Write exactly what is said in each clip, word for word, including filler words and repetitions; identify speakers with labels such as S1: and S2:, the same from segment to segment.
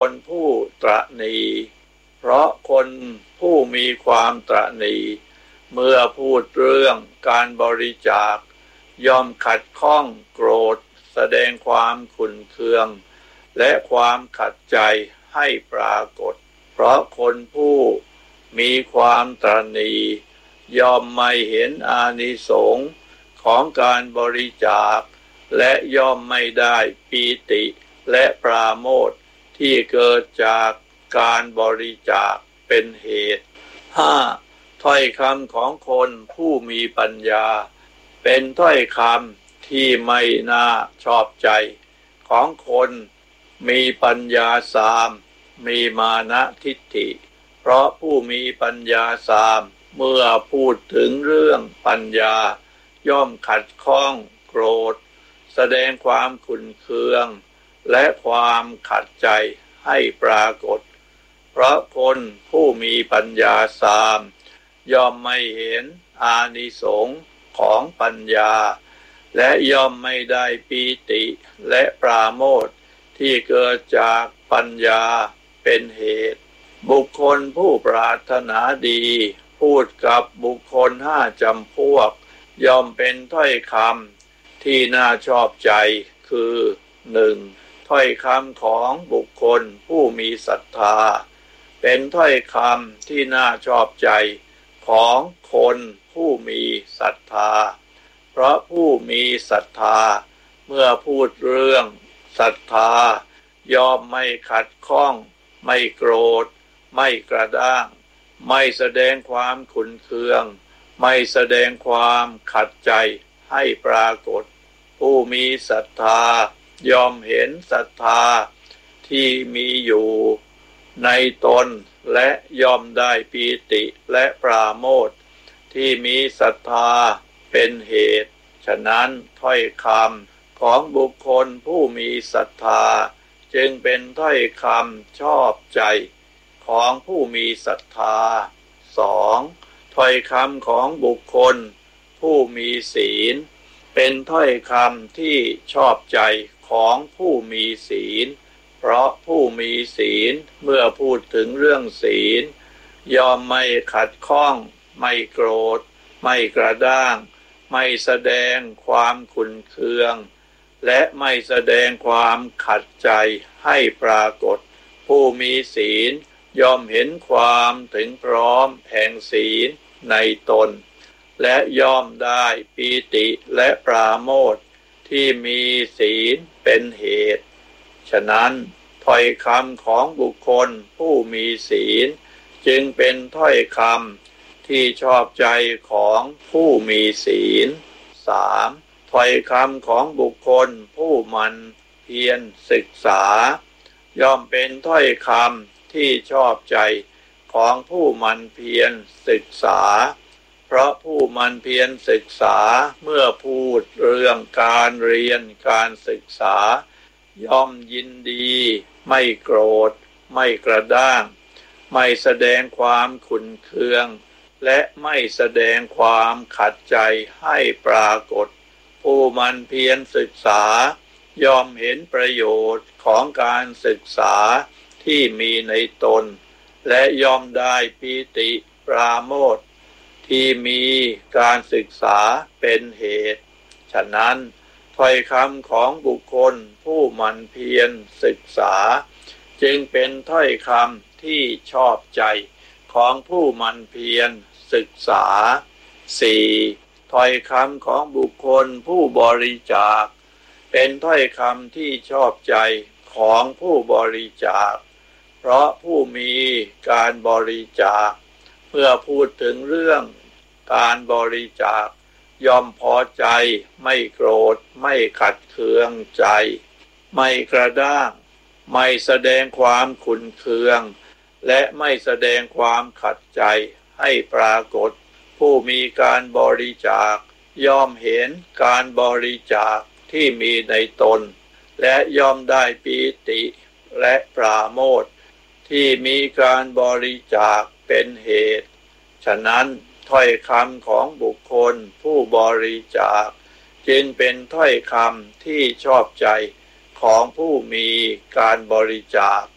S1: คนผู้ตระหนี่เพราะคนผู้มีความตระหนี่เมื่อพูดเรื่องการบริจาคย่อมขัดข้องโกรธแสดงความขุ่นเคืองและความขัดใจให้ปรากฏเพราะคนผู้มีความตระหนี่ย่อมไม่เห็นอานิสงส์ของการบริจาคและย่อมไม่ได้ปีติและปราโมทย์ที่เกิดจากการบริจาคเป็นเหตุ ห้า. ถ้อยคำของคนผู้มีปัญญาเป็นถ้อยคำที่ไม่น่าชอบใจของคนมีปัญญาสามมีมานะทิฏฐิเพราะผู้มีปัญญาสามเมื่อพูดถึงเรื่องปัญญาย่อมขัดข้องโกรธแสดงความขุ่นเคืองและความขัดใจให้ปรากฏเพราะคนผู้มีปัญญาสามย่อมไม่เห็นอานิสงส์ของปัญญาและย่อมไม่ได้ปีติและปราโมทย์ที่เกิดจากปัญญาเป็นเหตุบุคคลผู้ปรารถนาดีพูดกับบุคคลห้าจำพวกย่อมเป็นถ้อยคำที่น่าชอบใจคือ หนึ่ง. ถ้อยคำของบุคคลผู้มีศรัทธาเป็นถ้อยคำที่น่าชอบใจของคนผู้มีศรัทธาเพราะผู้มีศรัทธาเมื่อพูดเรื่องศรัทธาย่อมไม่ขัดข้องไม่โกรธไม่กระด้างไม่แสดงความขุ่นเคืองไม่แสดงความขัดใจให้ปรากฏผู้มีศรัทธาย่อมเห็นศรัทธาที่มีอยู่ในตนและย่อมได้ปีติและปราโมทย์ที่มีศรัทธาเป็นเหตุฉะนั้นถ้อยคำของบุคคลผู้มีศรัทธาจึงเป็นถ้อยคำชอบใจของผู้มีศรัทธา สอง. ถ้อยคำของบุคคลผู้มีศีลเป็นถ้อยคำที่ชอบใจของผู้มีศีลเพราะผู้มีศีลเมื่อพูดถึงเรื่องศีลย่อมไม่ขัดข้องไม่โกรธไม่กระด้างไม่แสดงความขุ่นเคืองและไม่แสดงความขัดใจให้ปรากฏผู้มีศีลย่อมเห็นความถึงพร้อมแห่งศีลในตนและย่อมได้ปีติและปราโมทย์ที่มีศีลเป็นเหตุฉะนั้นถ้อยคำของบุคคลผู้มีศีลจึงเป็นถ้อยคำที่ชอบใจของผู้มีศีล สาม. ถ้อยคำของบุคคลผู้หมั่นเพียรศึกษาย่อมเป็นถ้อยคำที่ชอบใจของผู้หมั่นเพียรศึกษาเพราะผู้หมั่นเพียรศึกษาเมื่อพูดเรื่องการเรียนการศึกษาย่อมยินดีไม่โกรธไม่กระด้างไม่แสดงความขุ่นเคืองและไม่แสดงความขัดใจให้ปรากฏผู้หมั่นเพียรศึกษาย่อมเห็นประโยชน์ของการศึกษาที่มีในตนและย่อมได้ปีติปราโมทย์ที่มีการศึกษาเป็นเหตุฉะนั้นถ้อยคำของบุคคลผู้หมั่นเพียรศึกษาจึงเป็นถ้อยคำที่ชอบใจของผู้หมั่นเพียรศึกษา สี่. ถ้อยคำของบุคคลผู้บริจาคเป็นถ้อยคำที่ชอบใจของผู้บริจาคเพราะผู้มีการบริจาคเมื่อพูดถึงเรื่องการบริจาคย่อมพอใจไม่โกรธไม่ขัดเคืองใจไม่กระด้างไม่แสดงความขุ่นเคืองและไม่แสดงความขัดใจให้ปรากฏผู้มีการบริจาคย่อมเห็นการบริจาคที่มีในตนและย่อมได้ปีติและปราโมทย์ที่มีการบริจาคเป็นเหตุฉะนั้นถ้อยคำของบุคคลผู้บริจาคจึงเป็นถ้อยคำที่ชอบใจของผู้มีการบริจาค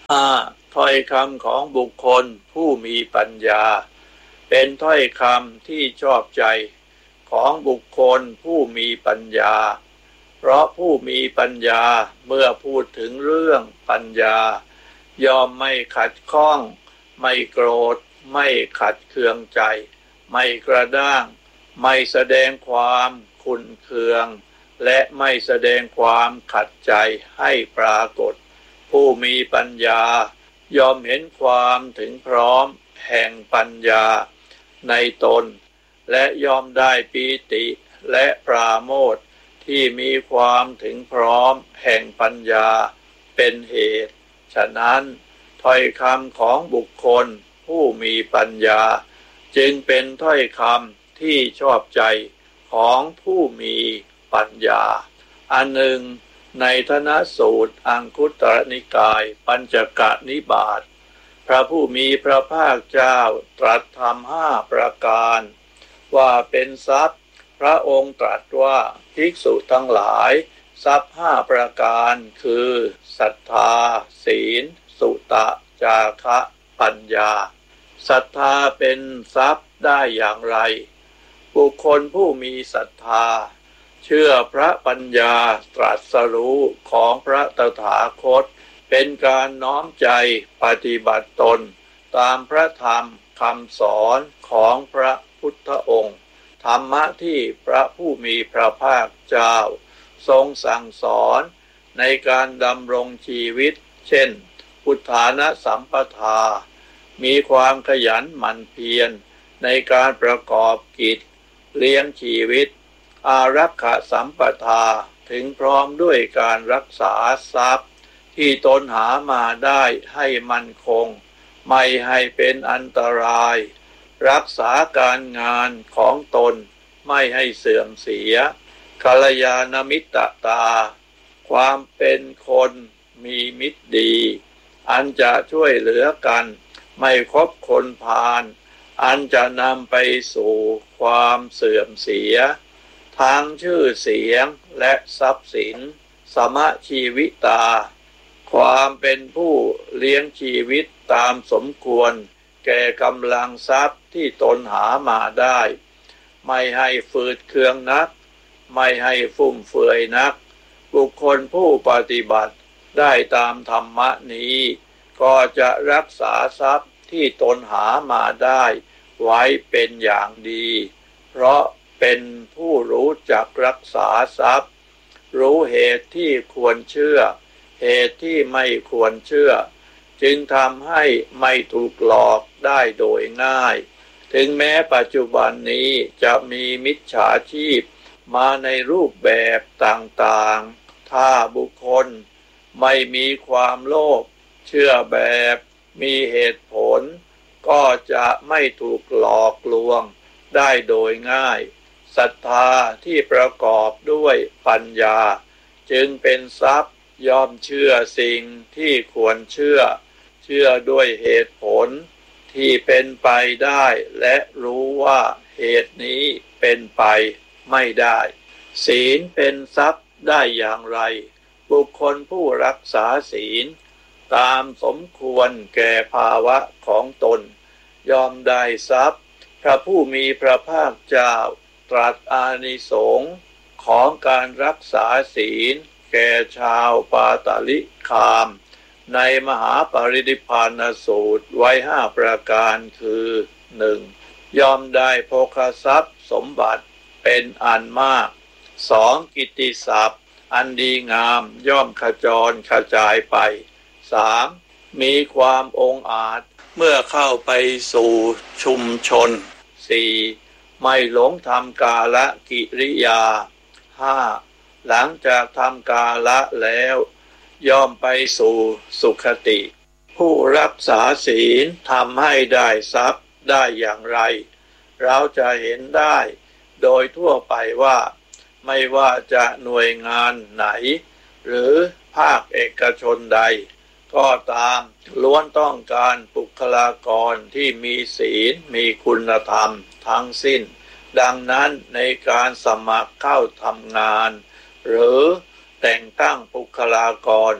S1: ห้าถ้อยคำของบุคคลผู้มีปัญญาเป็นถ้อยคำที่ชอบใจของบุคคลผู้มีปัญญาเพราะผู้มีปัญญาเมื่อพูดถึงเรื่องปัญญายอมไม่ขัดข้องไม่โกรธไม่ขัดเคืองใจไม่กระด้างไม่แสดงความขุ่นเคืองและไม่แสดงความขัดใจให้ปรากฏผู้มีปัญญายอมเห็นความถึงพร้อมแห่งปัญญาในตนและยอมได้ปีติและปราโมทย์ที่มีความถึงพร้อมแห่งปัญญาเป็นเหตุฉะนั้นถ้อยคำของบุคคลผู้มีปัญญาจึงเป็นถ้อยคำที่ชอบใจของผู้มีปัญญาอันหนึ่งในธนสูตรอังคุตรนิกายปัญจกนิบาตพระผู้มีพระภาคเจ้าตรัสธรรมห้าประการว่าเป็นทรัพย์พระองค์ตรัสว่าภิกษุทั้งหลายทรัพย์ห้าประการคือศรัทธาศีลสุตะจาคะปัญญาศรัทธาเป็นทรัพย์ได้อย่างไรบุคคลผู้มีศรัทธาเชื่อพระปัญญาตรัสรู้ของพระตถาคตเป็นการน้อมใจปฏิบัติตนตามพระธรรมคำสอนของพระพุทธองค์ธรรมะที่พระผู้มีพระภาคเจ้าทรงสั่งสอนในการดำรงชีวิตเช่นพุทธานะสัมปทามีความขยันหมั่นเพียรในการประกอบกิจเลี้ยงชีวิตอารักขาสัมปทาถึงพร้อมด้วยการรักษาทรัพย์ที่ตนหามาได้ให้มั่นคงไม่ให้เป็นอันตรายรักษาการงานของตนไม่ให้เสื่อมเสียกัลยาณมิตรตาความเป็นคนมีมิตรดีอันจะช่วยเหลือกันไม่คบคนพาลอันจะนำไปสู่ความเสื่อมเสียทั้งชื่อเสียงและทรัพย์สินสมชีวิตาความเป็นผู้เลี้ยงชีวิตตามสมควรแก่กำลังทรัพย์ที่ตนหามาได้ไม่ให้ฝืดเคืองนักไม่ให้ฟุ่มเฟือยนักบุคคลผู้ปฏิบัติได้ตามธรรมะนี้ก็จะรักษาทรัพย์ที่ตนหามาได้ไว้เป็นอย่างดีเพราะเป็นผู้รู้จักรักษาทรัพย์รู้เหตุที่ควรเชื่อเหตุที่ไม่ควรเชื่อจึงทำให้ไม่ถูกหลอกได้โดยง่ายถึงแม้ปัจจุบันนี้จะมีมิจฉาชีพมาในรูปแบบต่างๆถ้าบุคคลไม่มีความโลภเชื่อแบบมีเหตุผลก็จะไม่ถูกหลอกลวงได้โดยง่ายศรัทธาที่ประกอบด้วยปัญญาจึงเป็นทรัพย์ยอมเชื่อสิ่งที่ควรเชื่อเชื่อด้วยเหตุผลที่เป็นไปได้และรู้ว่าเหตุนี้เป็นไปไม่ได้ศีลเป็นทรัพย์ได้อย่างไรบุคคลผู้รักษาศีลตามสมควรแก่ภาวะของตนยอมได้ทรัพย์พระผู้มีพระภาคเจ้าตรัสอานิสงส์ของการรักษาศีลแก่ชาวปาตาลิคามในมหาปรินิพพานสูตรไว้ห้าประการคือหนึ่งยอมได้โภคทรัพย์สมบัติเป็นอันมากสองกิตติศัพท์อันดีงามย่อมขจรกระจายไปสามมีความองอาจเมื่อเข้าไปสู่ชุมชนสี่ไม่หลงทำกาลกิริยาห้าหลังจากทำกาละแล้วย่อมไปสู่สุขติผู้รักษาศีลทำให้ได้ทรัพย์ได้อย่างไรเราจะเห็นได้โดยทั่วไปว่าไม่ว่าจะหน่วยงานไหนหรือภาคเอกชนใดก็ตามล้วนต้องการบุคลากรที่มีศีลมีคุณธรรมทั้งสิ้นดังนั้นในการสมัครเข้าทำงานหรือแต่งตั้งบุคลากร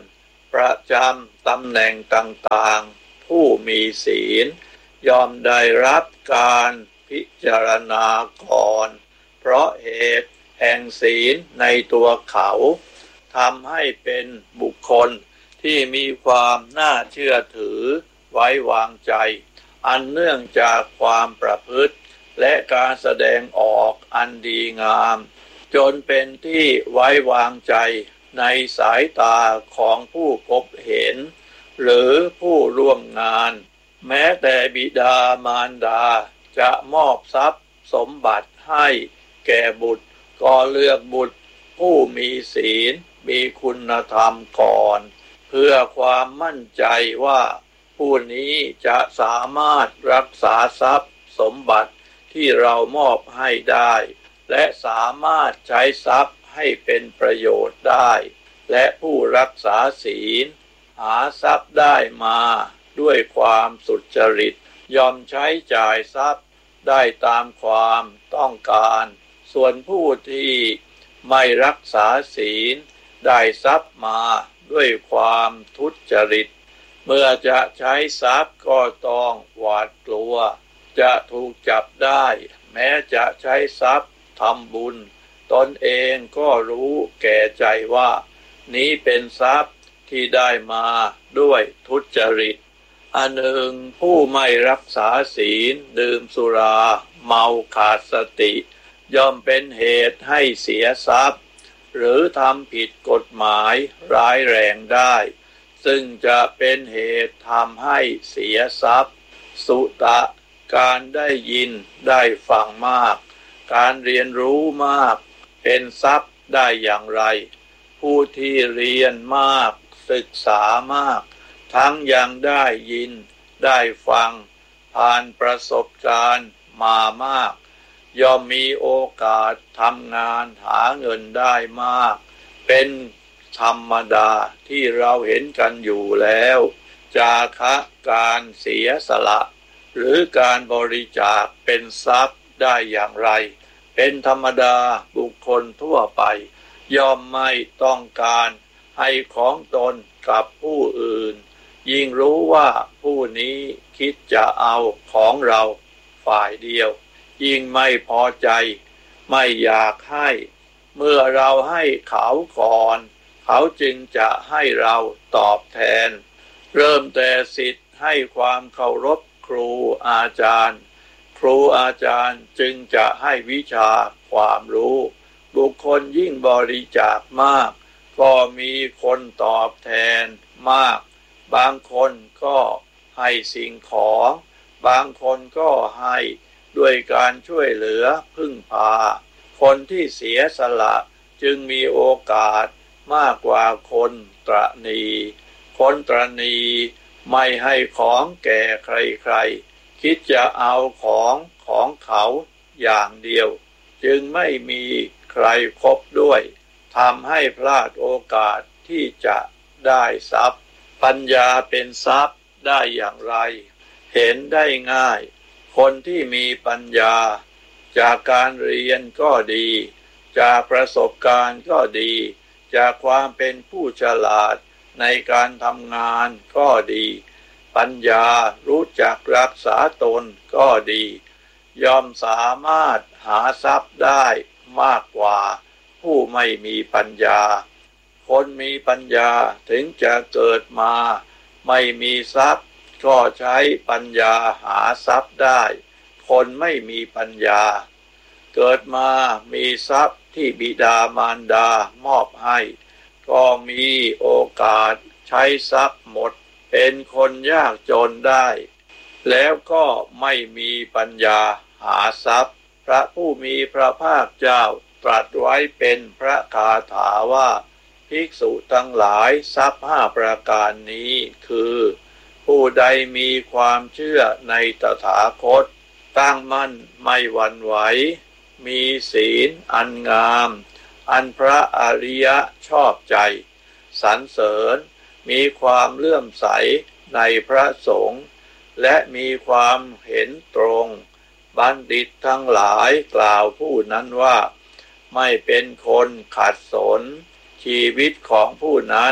S1: ประจำตำแหน่งต่างๆผู้มีศีลย่อมได้รับการพิจารณาก่อนเพราะเหตุแห่งศีลในตัวเขาทำให้เป็นบุคคลที่มีความน่าเชื่อถือไว้วางใจอันเนื่องจากความประพฤติและการแสดงออกอันดีงามจนเป็นที่ไว้วางใจในสายตาของผู้พบเห็นหรือผู้ร่วมงานแม้แต่บิดามารดาจะมอบทรัพย์สมบัติให้แก่บุตรก็เลือกบุตรผู้มีศีลมีคุณธรรมก่อนเพื่อความมั่นใจว่าผู้นี้จะสามารถรักษาทรัพย์สมบัติที่เรามอบให้ได้และสามารถใช้ทรัพย์ให้เป็นประโยชน์ได้และผู้รักษาศีลหาทรัพย์ได้มาด้วยความสุจริตยอมใช้จ่ายทรัพย์ได้ตามความต้องการส่วนผู้ที่ไม่รักษาศีลได้ทรัพย์มาด้วยความทุจริตเมื่อจะใช้ทรัพย์ก็ต้องหวาดกลัวจะถูกจับได้แม้จะใช้ทรัพย์ทำบุญตนเองก็รู้แก่ใจว่านี้เป็นทรัพย์ที่ได้มาด้วยทุจริตอันหนึ่งผู้ไม่รักษาศีลดื่มสุราเมาขาดสติย่อมเป็นเหตุให้เสียทรัพย์หรือทำผิดกฎหมายร้ายแรงได้ซึ่งจะเป็นเหตุทำให้เสียทรัพย์สุตะการได้ยินได้ฟังมากการเรียนรู้มากเป็นทรัพย์ได้อย่างไรผู้ที่เรียนมากศึกษามากทั้งยังได้ยินได้ฟังผ่านประสบการณ์มามากย่อมมีโอกาสทำงานหาเงินได้มากเป็นธรรมดาที่เราเห็นกันอยู่แล้วจาคะการเสียสละหรือการบริจาคเป็นทรัพย์ได้อย่างไรเป็นธรรมดาบุคคลทั่วไปย่อมไม่ต้องการให้ของตนกับผู้อื่นยิ่งรู้ว่าผู้นี้คิดจะเอาของเราฝ่ายเดียวยิ่งไม่พอใจไม่อยากให้เมื่อเราให้เขาก่อนเขาจึงจะให้เราตอบแทนเริ่มแต่ศิษย์ให้ความเคารพครูอาจารย์ครูอาจารย์จึงจะให้วิชาความรู้บุคคลยิ่งบริจาคมากก็มีคนตอบแทนมากบางคนก็ให้สิ่งของบางคนก็ให้ด้วยการช่วยเหลือพึ่งพาคนที่เสียสละจึงมีโอกาสมากกว่าคนตระหนี่คนตระหนี่ไม่ให้ของแก่ใครๆคิดจะเอาของของเขาอย่างเดียวจึงไม่มีใครคบด้วยทำให้พลาดโอกาสที่จะได้ทรัพย์ปัญญาเป็นทรัพย์ได้อย่างไรเห็นได้ง่ายคนที่มีปัญญาจากการเรียนก็ดีจากประสบการณ์ก็ดีจากความเป็นผู้ฉลาดในการทำงานก็ดีปัญญารู้จักรักษาตนก็ดีย่อมสามารถหาทรัพย์ได้มากกว่าผู้ไม่มีปัญญาคนมีปัญญาถึงจะเกิดมาไม่มีทรัพย์ก็ใช้ปัญญาหาทรัพย์ได้คนไม่มีปัญญาเกิดมามีทรัพย์ที่บิดามารดามอบให้ก็มีโอกาสใช้ทรัพย์หมดเป็นคนยากจนได้แล้วก็ไม่มีปัญญาหาทรัพย์พระผู้มีพระภาคเจ้าตรัสไว้เป็นพระคาถาว่าภิกษุทั้งหลายทรัพย์ห้าประการนี้คือผู้ใดมีความเชื่อในตถาคตตั้งมั่นไม่หวั่นไหวมีศีลอันงามอันพระอริยะชอบใจสรรเสริญมีความเลื่อมใสในพระสงฆ์และมีความเห็นตรงบัณฑิตทั้งหลายกล่าวผู้นั้นว่า ไม่เป็นคนขัดสนชีวิตของผู้นั้น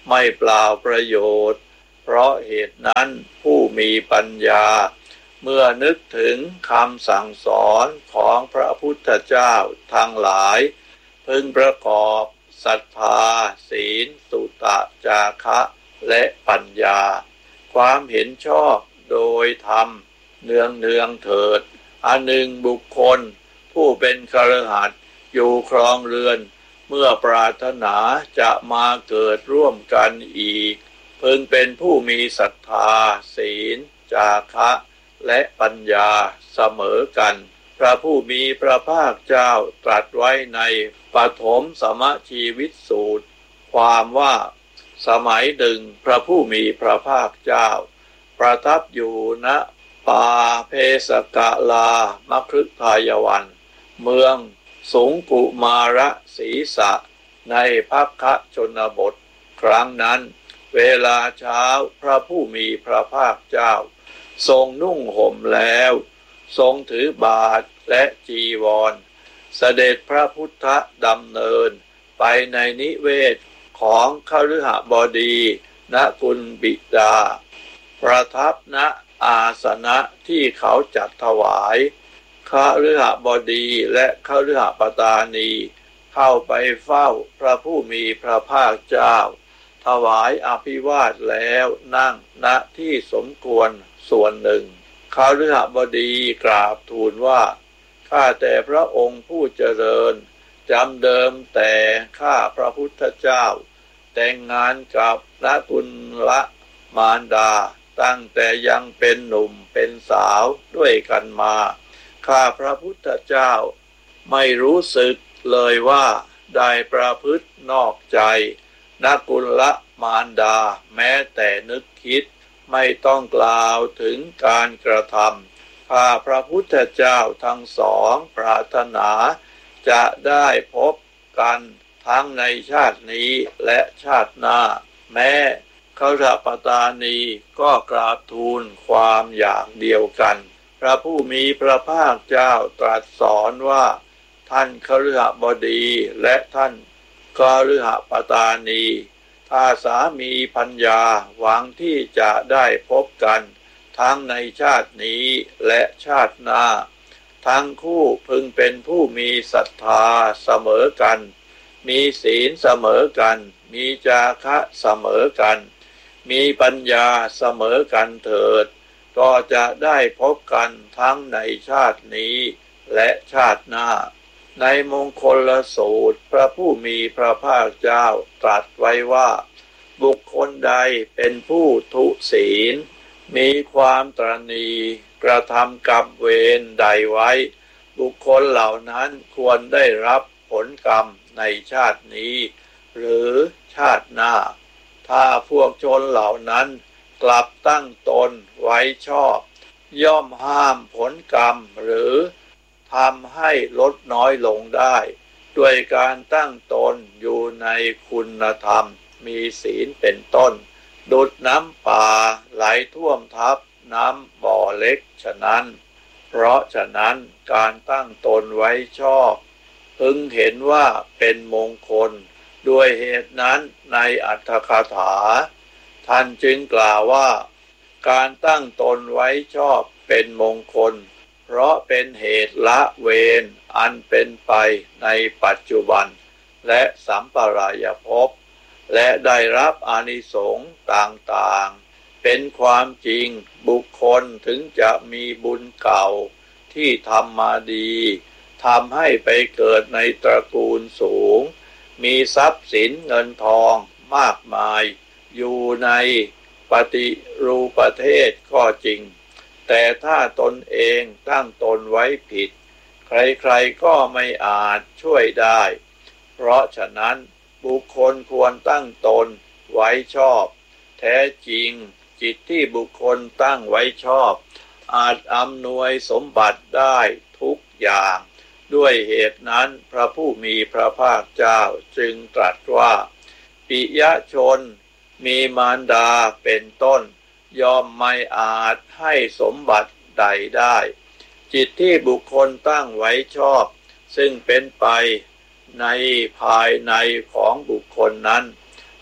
S1: ไม่เปล่าประโยชน์เพราะเหตุนั้นผู้มีปัญญาเมื่อนึกถึงคำสั่งสอนของพระพุทธเจ้าทั้งหลายพึงประกอบศรัทธาศีลสุตะจาคะและปัญญาความเห็นชอบโดยธรรมเนืองเนืองเถิดอันหนึ่งบุคคลผู้เป็นคฤหัสถ์อยู่ครองเรือนเมื่อปรารถนาจะมาเกิดร่วมกันอีกพึงเป็นผู้มีศรัทธาศีลจาคะและปัญญาเสมอกันพระผู้มีพระภาคเจ้าตรัสไว้ในปฐมสมชีวิตสูตรความว่าสมัยหนึ่งพระผู้มีพระภาคเจ้าประทับอยู่ณป่าเพสกะลามคฤทายวันเมืองสุงกุมารสีสะในภัคคะชนบทครั้งนั้นเวลาเช้าพระผู้มีพระภาคเจ้าทรงนุ่งห่มแล้วทรงถือบาตรและจีวรเสด็จพระพุทธดำเนินไปในนิเวศของคฤหบดีณกุลบิดาประทับณอาสนะที่เขาจัดถวายคฤหบดีและคฤหบดีเข้าไปเฝ้าพระผู้มีพระภาคเจ้าถวายอภิวาทแล้วนั่งณที่สมควรส่วนหนึ่งคฤหบดีกราบทูลว่าข้าแต่พระองค์ผู้เจริญจำเดิมแต่ข้าพระพุทธเจ้าแต่งงานกับนกุลมารดาตั้งแต่ยังเป็นหนุ่มเป็นสาวด้วยกันมาข้าพระพุทธเจ้าไม่รู้สึกเลยว่าได้ประพฤตินอกใจนกุลมารดาแม้แต่นึกคิดไม่ต้องกล่าวถึงการกระทำข้าพระพุทธเจ้าทั้งสองปรารถนาจะได้พบกันทั้งในชาตินี้และชาติหน้าแม้คฤหบดีก็กราบทูลความอย่างเดียวกันพระผู้มีพระภาคเจ้าตรัสสอนว่าท่านคฤหบดีและท่านคฤหบดีถ้าสามีภรรยาหวังที่จะได้พบกันทั้งในชาตินี้และชาติหน้าทั้งคู่พึงเป็นผู้มีศรัทธาเสมอกันมีศีลเสมอกันมีจาคะเสมอกันมีปัญญาเสมอกันเถิดก็จะได้พบกันทั้งในชาตินี้และชาติหน้าในมงคลสูตรพระผู้มีพระภาคเจ้าตรัสไว้ว่าบุคคลใดเป็นผู้ทุศีลมีความตระหนี่กระทำกรรมเวรใดไว้บุคคลเหล่านั้นควรได้รับผลกรรมในชาตินี้หรือชาติหน้าถ้าพวกชนเหล่านั้นกลับตั้งตนไว้ชอบย่อมห้ามผลกรรมหรือทำให้ลดน้อยลงได้ด้วยการตั้งตนอยู่ในคุณธรรมมีศีลเป็นต้นดุจน้ำป่าไหลท่วมทับน้ำบ่อเล็กฉะนั้นเพราะฉะนั้นการตั้งตนไว้ชอบพึงเห็นว่าเป็นมงคลด้วยเหตุนั้นในอัตถกถาท่านจึงกล่าวว่าการตั้งตนไว้ชอบเป็นมงคลเพราะเป็นเหตุละเวรอันเป็นไปในปัจจุบันและสัมปรายภพและได้รับอานิสงส์ต่างๆเป็นความจริงบุคคลถึงจะมีบุญเก่าที่ทำมาดีทำให้ไปเกิดในตระกูลสูงมีทรัพย์สินเงินทองมากมายอยู่ในปฏิรูปประเทศก็จริงแต่ถ้าตนเองตั้งตนไว้ผิดใครๆก็ไม่อาจช่วยได้เพราะฉะนั้นบุคคลควรตั้งตนไว้ชอบแท้จริงจิตที่บุคคลตั้งไว้ชอบอาจอำนวยสมบัติได้ทุกอย่างด้วยเหตุนั้นพระผู้มีพระภาคเจ้าจึงตรัสว่าปิยชนมีมารดาเป็นต้นย่อมไม่อาจให้สมบัติใดได้จิตที่บุคคลตั้งไว้ชอบซึ่งเป็นไปในภายในของบุคคลนั้น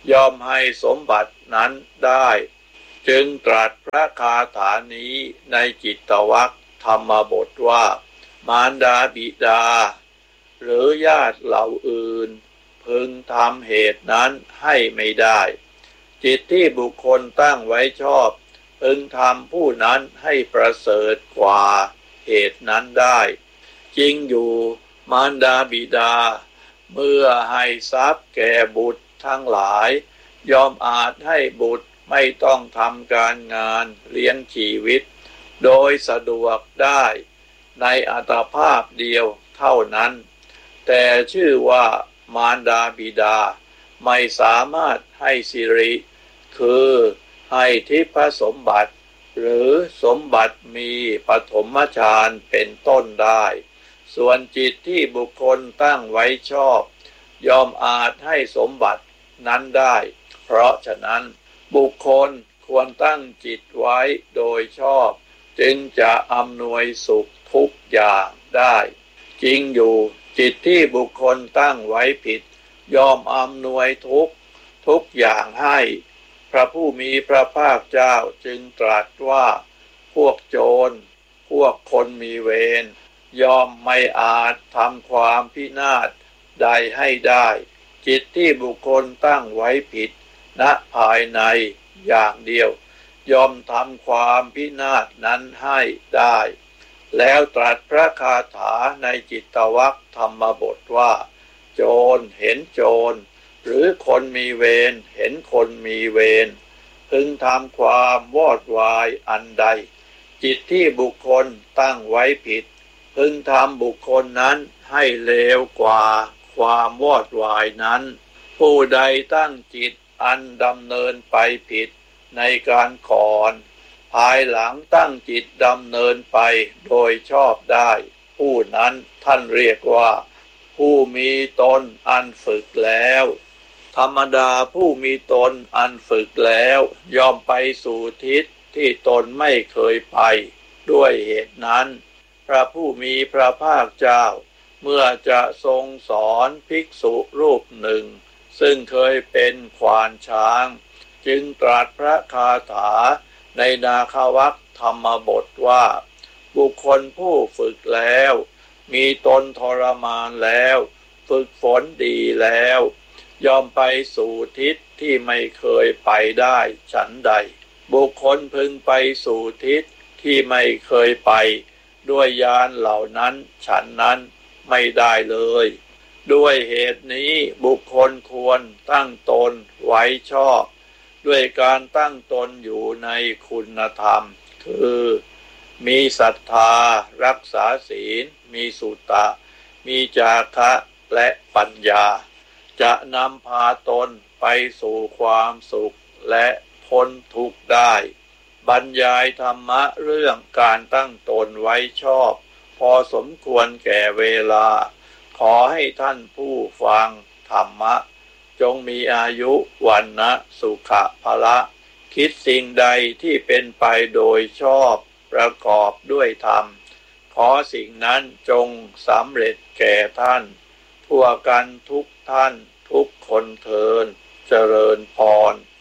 S1: ย่อมให้สมบัตินั้นได้จึงตรัสพระคาถานี้ในจิตตวรรคธรรมบทว่ามารดาบิดาหรือญาติเหล่าอื่นพึงทำเหตุนั้นให้ไม่ได้จิตที่บุคคลตั้งไว้ชอบพึงทำผู้นั้นให้ประเสริฐกว่าเหตุนั้นได้จริงอยู่มารดาบิดาเมื่อให้ทรัพย์แก่บุตรทั้งหลายยอมอาจให้บุตรไม่ต้องทำการงานเลี้ยงชีวิตโดยสะดวกได้ในอัตภาพเดียวเท่านั้นแต่ชื่อว่ามารดาบิดาไม่สามารถให้สิริคือให้ทิพสมบัติหรือสมบัติมีปฐมฌานเป็นต้นได้ส่วนจิตที่บุคคลตั้งไว้ชอบยอมอาจให้สมบัตินั้นได้เพราะฉะนั้นบุคคลควรตั้งจิตไว้โดยชอบจึงจะอำนวยสุขทุกอย่างได้จริงอยู่จิตที่บุคคลตั้งไว้ผิดยอมอำนวยทุกทุกอย่างให้พระผู้มีพระภาคเจ้าจึงตรัสว่าพวกโจรพวกคนมีเวรยอมไม่อาจทำความพินาศใดให้ได้จิตที่บุคคลตั้งไว้ผิดณภายในอย่างเดียวยอมทำความพินาศนั้นให้ได้แล้วตรัสพระคาถาในจิตตวรรคธรรมบทว่าโจรเห็นโจรหรือคนมีเวรเห็นคนมีเวรพึงทำความวอดวายอันใดจิตที่บุคคลตั้งไว้ผิดพึงทำบุคคลนั้นให้เลวกว่าความวอดวายนั้นผู้ใดตั้งจิตอันดำเนินไปผิดในการก่อนภายหลังตั้งจิตดำเนินไปโดยชอบได้ผู้นั้นท่านเรียกว่าผู้มีตนอันฝึกแล้วธรรมดาผู้มีตนอันฝึกแล้วย่อมไปสู่ทิศที่ตนไม่เคยไปด้วยเหตุนั้นพระผู้มีพระภาคเจ้าเมื่อจะทรงสอนภิกษุรูปหนึ่งซึ่งเคยเป็นขวานช้างจึงตรัสพระคาถาในนาควัคธรรมบทว่าบุคคลผู้ฝึกแล้วมีตนทรมานแล้วฝึกฝนดีแล้วยอมไปสู่ทิศที่ไม่เคยไปได้ฉันใดบุคคลพึงไปสู่ทิศที่ไม่เคยไปด้วยยานเหล่านั้นฉันนั้นไม่ได้เลยด้วยเหตุนี้บุคคลควรตั้งตนไว้ชอบด้วยการตั้งตนอยู่ในคุณธรรมคือมีศรัทธารักษาศีลมีสุตะมีจาคะและปัญญาจะนำพาตนไปสู่ความสุขและพ้นทุกข์ได้บรรยายธรรมะเรื่องการตั้งตนไว้ชอบพอสมควรแก่เวลาขอให้ท่านผู้ฟังธรรมะจงมีอายุวันนะสุขะภละคิดสิ่งใดที่เป็นไปโดยชอบประกอบด้วยธรรมขอสิ่งนั้นจงสำเร็จแก่ท่านทั่วกันทุกท่านทุกคนเทินเจริญพร